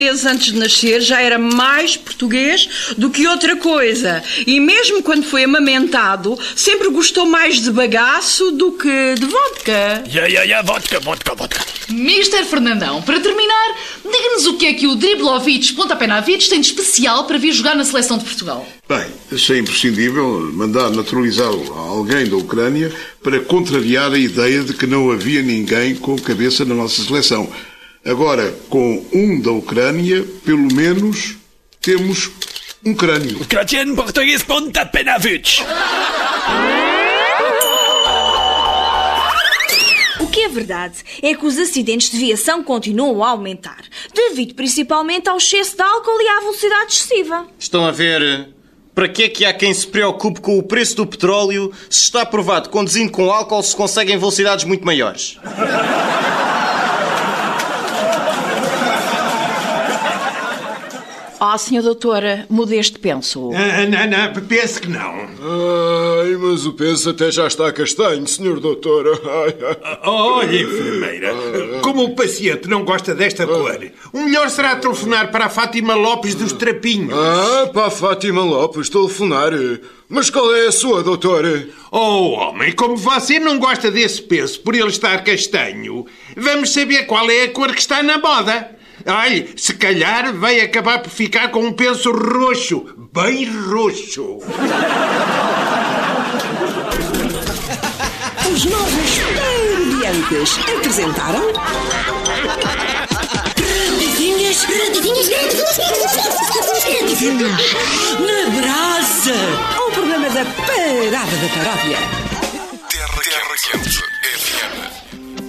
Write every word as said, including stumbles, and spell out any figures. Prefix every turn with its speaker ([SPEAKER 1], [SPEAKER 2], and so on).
[SPEAKER 1] Antes de nascer já era mais português do que outra coisa. E mesmo quando foi amamentado, sempre gostou mais de bagaço do que de vodka.
[SPEAKER 2] Ja, ja, ja, vodka, vodka, vodka.
[SPEAKER 3] mister Fernandão, para terminar, diga-nos o que é que o Driblovic Pontapé-Navides tem de especial para vir jogar na seleção de Portugal.
[SPEAKER 4] Bem, achei imprescindível mandar naturalizar alguém da Ucrânia para contrariar a ideia de que não havia ninguém com cabeça na nossa seleção. Agora, com um da Ucrânia, pelo menos, temos um crânio.
[SPEAKER 2] Kratien português Pontapé-Navides.
[SPEAKER 5] O que é verdade é que os acidentes de viação continuam a aumentar, devido principalmente ao excesso de álcool e à velocidade excessiva.
[SPEAKER 6] Estão a ver? Para que é que há quem se preocupe com o preço do petróleo se está provado que conduzindo com álcool se conseguem velocidades muito maiores?
[SPEAKER 3] Ah, senhor doutora, Modesto penso.
[SPEAKER 7] Ah, não, não, penso que não.
[SPEAKER 8] Ai, mas o penso até já está castanho, senhor doutor. Ai, ai.
[SPEAKER 7] Olha, enfermeira, como o paciente não gosta desta cor, o melhor será telefonar para a Fátima Lopes dos Trapinhos.
[SPEAKER 8] Ah, para a Fátima Lopes, telefonar. Mas qual é a sua, doutor?
[SPEAKER 7] Oh, homem, como você não gosta desse penso por ele estar castanho, vamos saber qual é a cor que está na moda. Olha, se calhar vai acabar por ficar com um penso roxo, bem roxo.
[SPEAKER 9] Os novos Parodiantes apresentaram... Radinhas, radinhas, radinhas, na brasa. Um programa da Parada da Paródia.